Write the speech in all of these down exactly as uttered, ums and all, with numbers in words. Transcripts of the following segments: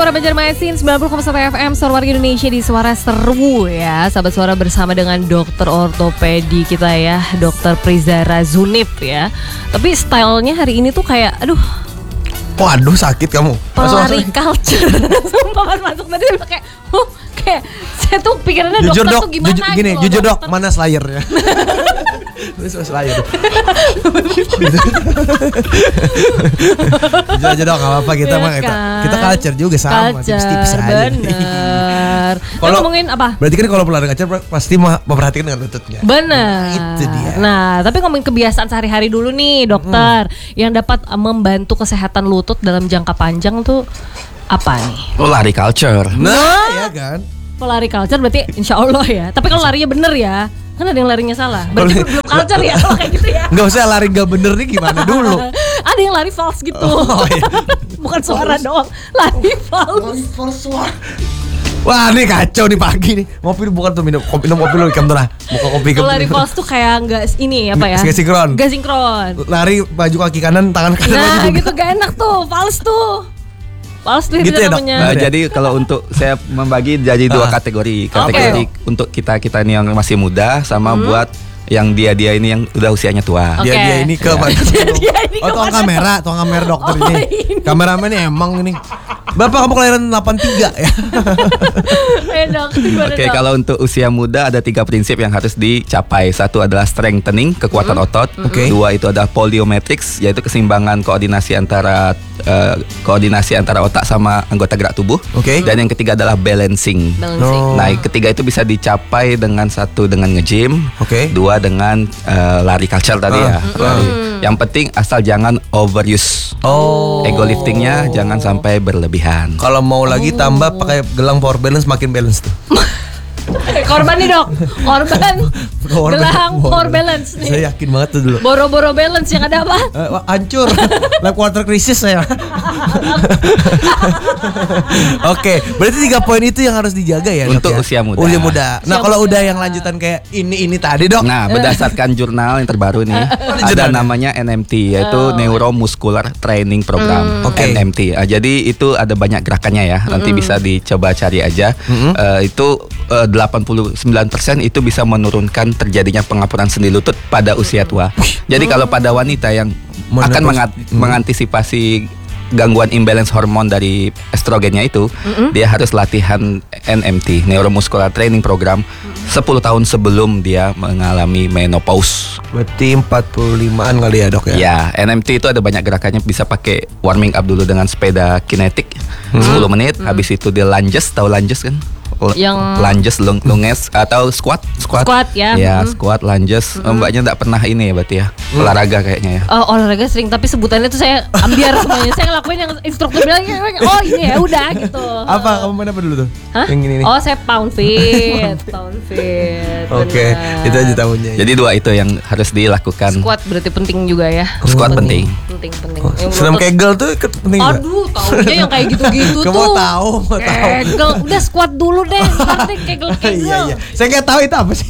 Suara Banjarmasin sembilan puluh koma satu F M, Suara Warga Indonesia di Suara Seru ya. Sahabat Suara bersama dengan dokter ortopedi kita ya, Dokter Prizara Zunif ya. Tapi stylenya hari ini tuh kayak aduh. Waduh sakit kamu. Pelari culture. Sumpah pas masuk tadi kayak huh, kayak saya tuh pikirannya jujur dokter dok, tuh gimana jujur, gini, gitu jujur dokter. Dok, mana slayernya? Mana slayer? Jujur aja dok, gak apa-apa kita ya mah kan? kita culture juga sama, tipis-tipis aja. Bener. Kalau ngomongin apa? Berarti kan kalau pelari culture pasti memperhatikan dengan lututnya. Bener. Itu dia. Nah, tapi ngomongin kebiasaan sehari-hari dulu nih, dokter, hmm. yang dapat membantu kesehatan lutut dalam jangka panjang tuh apa nih? Oh, lari culture. Nah, nah ya kan. Kalau lari culture berarti insya Allah ya. Tapi kalau larinya bener ya, kan ada yang larinya salah. Berarti belum culture ya kalau kayak gitu ya. Nggak usah lari nggak bener nih gimana dulu. Ada yang lari false gitu. Oh, iya. Bukan suara doang, lari false. Lari false suara. Wah ini kacau nih pagi nih. Ngopi bukan tuh minum kopi, minum kopi lu ikam tuh lah. Buka kopi ikam. Lari false tuh kayak nggak ini apa ya? Gak sinkron. Gak sinkron. Lari baju kaki kanan, tangan kanan. Nah gitu gak enak tuh, false tuh. False tuh gitu ya, namanya. Nah, jadi kalau untuk saya membagi jadi dua kategori. Kategori okay. untuk kita-kita ini yang masih muda sama hmm. buat yang dia-dia ini yang udah usianya tua. Okay. Dia-dia ini ke mana? Oh, tukang kamera, tukang kamera dokter oh, ini. ini. Kameramen ini emang ini. Bapak kamu kelahiran delapan tiga ya. Oke, okay, kalau untuk usia muda ada tiga prinsip yang harus dicapai. Satu adalah strengthening, kekuatan mm-hmm. otot. Okay. Dua itu adalah poliometrics, yaitu keseimbangan koordinasi antara uh, koordinasi antara otak sama anggota gerak tubuh. Okay. Dan yang ketiga adalah balancing. balancing. Oh. Nah, ketiga itu bisa dicapai dengan satu dengan nge-gym, okay. dua dengan uh, lari culture tadi uh. ya. Mm-hmm. Lari. Yang penting asal jangan overuse. Oh. Ego liftingnya jangan sampai berlebihan. Kalau mau lagi oh. tambah pakai gelang power balance makin balance tuh. Korban nih dok, korban gelang power balance nih. Saya yakin banget tuh dulu. Boro-boro balance yang ada apa? Uh, hancur, life quarter crisis saya. Oke, okay, berarti tiga poin itu yang harus dijaga ya untuk dok, ya? usia muda. Usia muda. Nah kalau udah yang lanjutan kayak ini ini tadi dok. Nah berdasarkan jurnal yang terbaru nih, ada namanya N M T yaitu oh. Neuromuscular Training Program. Mm. Okay. N M T. Uh, jadi itu ada banyak gerakannya ya. Nanti mm. bisa dicoba cari aja. Mm-hmm. Uh, itu uh, delapan puluh sembilan persen itu bisa menurunkan terjadinya pengapuran sendi lutut pada usia tua. Jadi mm. kalau pada wanita yang Menurut, akan mengat- mm. mengantisipasi gangguan imbalance hormon dari estrogennya itu, mm-hmm. dia harus latihan N M T, Neuromuscular Training Program, mm-hmm. sepuluh tahun sebelum dia mengalami menopause. Berarti empat puluh limaan kali ya dok ya? Ya, N M T itu ada banyak gerakannya, bisa pakai warming up dulu dengan sepeda kinetik mm-hmm. sepuluh menit, mm-hmm. habis itu dia lunges, tahu lunges kan? Yang lunges, lung, lunges atau squat, squat, squat ya, ya mm-hmm. squat, lunges. Mm-hmm. Mbaknya tidak pernah ini ya berarti ya, mm. olahraga kayaknya ya. Oh, olahraga sering, tapi sebutannya tuh saya ambiar semuanya. Saya ngelakuin yang instruktur bilang, oh ini ya udah gitu. Apa kamu main apa dulu tuh? Hah? Yang ini nih. Oh saya pound fit, pound fit. Oke, okay. Itu aja tahunya. Jadi dua itu yang harus dilakukan. Squat berarti penting juga ya. Oh, squat penting. Penting, penting. Oh, senam kegel tuh penting. Aduh, taunya yang kayak gitu-gitu tuh. Kamu tahu, mau tahu. Kegel, udah squat dulu deh, nanti kegel-kegel. Iya, iya. Saya nggak tahu itu apa sih.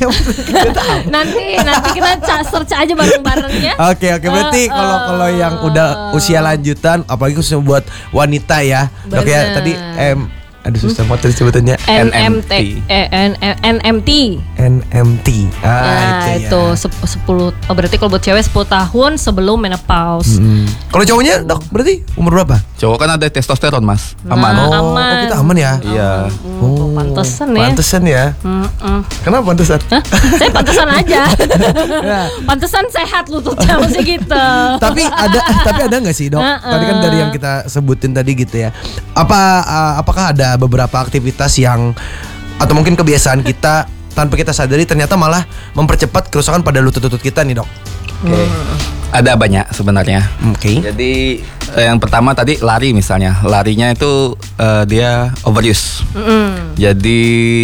nanti, nanti kita search aja bareng-bareng ya. Oke, oke. Berarti kalau uh, kalau yang udah usia lanjutan, apalagi khususnya buat wanita ya, dok ya. Tadi em aduh susah banget sebutannya N M T eh, N M T N M T ah ya, itu ya. sepuluh oh berarti kalau buat cewek sepuluh tahun sebelum menopause. Hmm. Kalau cowoknya dok berarti umur berapa? Cowok kan ada testosteron mas, aman. Nah, oh, aman. Oh, kita aman ya? Iya. Oh, pantesan ya. Pantesan ya. Mm-mm. Kenapa pantesan? Hah? Saya pantesan aja. Pantesan sehat lututnya masih gitu. Tapi ada tapi ada nggak sih dok? Uh-uh. Tadi kan dari yang kita sebutin tadi gitu ya. Apa uh, apakah ada beberapa aktivitas yang atau mungkin kebiasaan kita tanpa kita sadari ternyata malah mempercepat kerusakan pada lutut-lutut kita nih dok? Oke. Okay. Hmm. Ada banyak sebenarnya. Oke. Okay. Jadi eh, yang pertama tadi lari misalnya, larinya itu uh, dia overuse. Mm. Jadi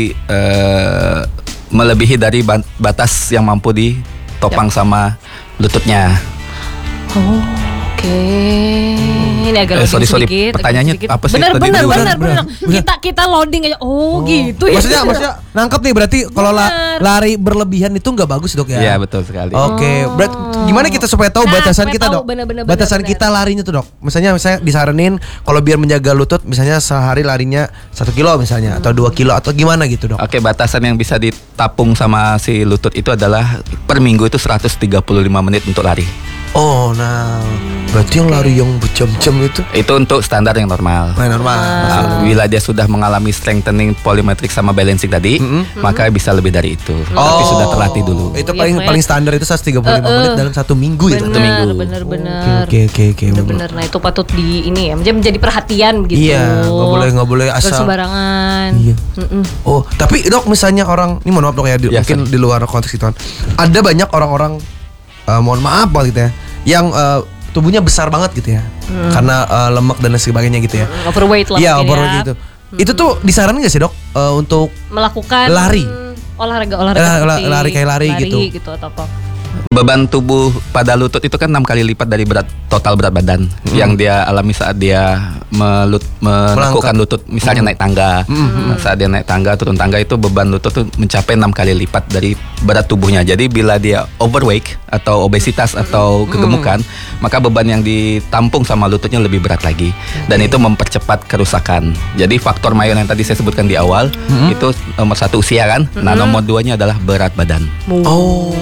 uh, melebihi dari batas yang mampu ditopang yep. sama lututnya. Oh, oke. Okay. ini agak Eh, loading sorry, sorry. sedikit. Pertanyaannya sedikit. apa sih Bener, tadi? bener, Bener, bener, bener, bener. bener. Kita kita loading aja. Oh, gitu ya. Maksudnya maksudnya nangkep nih berarti kalau la- Bener. lari berlebihan itu nggak bagus dok ya? Iya betul sekali. Oke, berarti gimana kita supaya tahu Nah, batasan supaya kita tahu, dok? bener, bener, batasan bener, kita larinya tuh dok. Misalnya misalnya disaranin kalau biar menjaga lutut, misalnya sehari larinya satu kilo misalnya atau dua kilo atau gimana gitu dok? Oke, batasan yang bisa ditapung sama si lutut itu adalah per minggu itu seratus tiga puluh lima menit untuk lari. Oh, nah berarti yang lari yang berjam-jam itu? Itu untuk standar yang normal. Nah, normal. Nah, bila dia sudah mengalami strengthening polymetric sama balancing tadi, maka bisa lebih dari itu. Tapi sudah terlatih dulu. Itu Iya, paling pokoknya- paling standar itu seratus tiga puluh lima Eh, eh. menit dalam satu minggu ya. Satu minggu. Bener, bener, bener. Oke oke oke. Bener, bener. Nah itu patut di ini ya, menjadi menjadi perhatian gitu. Iya, nggak boleh nggak boleh Nggak asal. sembarangan. Iya. Mm-mm. Oh, tapi dok misalnya orang, ini mohon maaf dok ya, di- Ya, mungkin sorry. di luar konteks itu kan. Ada banyak orang-orang, eh, mohon maaf banget gitu ya, yang eh, tubuhnya besar banget gitu ya, karena eh, lemak dan lain sebagainya gitu ya. Mm, Overweight lah Iya, mungkin overweight ya. gitu. Itu tuh disarankan nggak sih dok eh, untuk Melakukan Lari. olahraga olahraga Eh, la- seperti lari kayak lari gitu. gitu atau apa? Beban tubuh pada lutut itu kan enam kali lipat dari berat total berat badan yang dia alami saat dia melut, melakukan lutut, misalnya naik tangga. Nah, saat dia naik tangga, turun tangga itu beban lutut tuh mencapai enam kali lipat dari berat tubuhnya. Jadi bila dia overweight atau obesitas atau kegemukan, maka beban yang ditampung sama lututnya lebih berat lagi, dan itu mempercepat kerusakan. Jadi faktor mayor yang tadi saya sebutkan di awal itu nomor satu usia kan. Nah nomor duanya adalah berat badan. oh.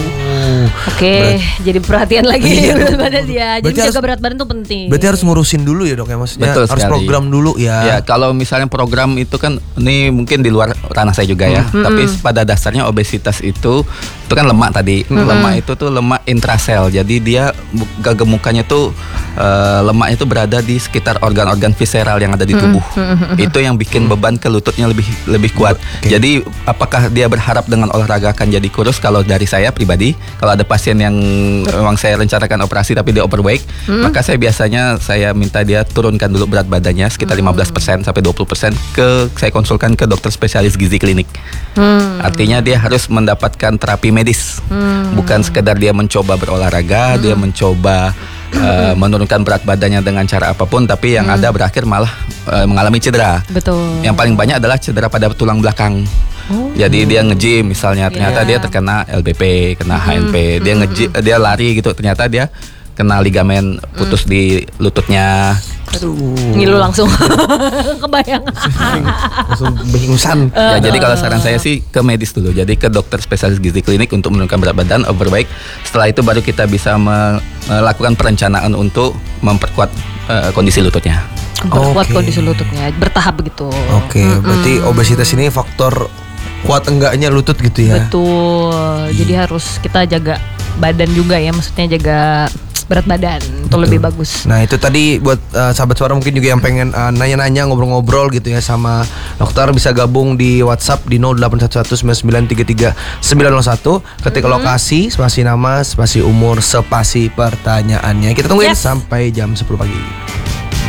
Oke, jadi perhatian lagi Iya, berat dok. badan dia. Jadi Berarti jaga harus- berat badan tuh penting. Berarti harus ngurusin dulu ya dok ya, maksudnya Betul harus sekali. program dulu ya. Ya, kalau misalnya program itu kan ini mungkin di luar ranah saya juga ya. Tapi pada dasarnya obesitas itu itu kan lemak tadi. Lemak itu tuh lemak intrasel. Jadi dia bu- kegemukannya tuh eh, lemaknya itu berada di sekitar organ-organ visceral yang ada di tubuh. Itu yang bikin beban ke lututnya lebih lebih kuat. Oke. Jadi apakah dia berharap dengan olahraga akan jadi kurus? Kalau dari saya pribadi, kalau ada pasien yang memang saya rencanakan operasi tapi dia overweight, maka saya biasanya saya minta dia turunkan dulu berat badannya sekitar lima belas persen sampai dua puluh persen ke saya konsulkan ke dokter spesialis gizi klinik. Artinya dia harus mendapatkan terapi medis. Bukan sekedar dia mencoba berolahraga, dia mencoba uh, menurunkan berat badannya dengan cara apapun, tapi yang ada berakhir malah uh, mengalami cedera. Betul. Yang paling banyak adalah cedera pada tulang belakang. Jadi dia nge-gym misalnya, ternyata Iya. dia terkena L B P, kena H N P, dia nge dia lari gitu, ternyata dia kena ligamen putus di lututnya. Aduh. Ngilu langsung. Kebayang. Langsung bingungsan. Ya, jadi kalau saran saya sih ke medis dulu. Jadi ke dokter spesialis gizi klinik untuk menurunkan berat badan, overweight. Setelah itu baru kita bisa me- melakukan perencanaan untuk memperkuat eh, kondisi lututnya. Memperkuat Oke. kondisi lututnya, bertahap begitu. Oke, berarti obesitas ini faktor kuat enggaknya lutut gitu ya. Betul. Jadi harus kita jaga badan juga ya, maksudnya jaga berat badan itu lebih bagus. Nah itu tadi buat uh, sahabat suara mungkin juga yang pengen uh, nanya-nanya, ngobrol-ngobrol gitu ya sama dokter, bisa gabung di WhatsApp di nol delapan satu satu sembilan sembilan tiga tiga sembilan nol satu. Ketik lokasi, spasi nama, spasi umur, spasi pertanyaannya. Kita tungguin Yes. sampai jam sepuluh pagi.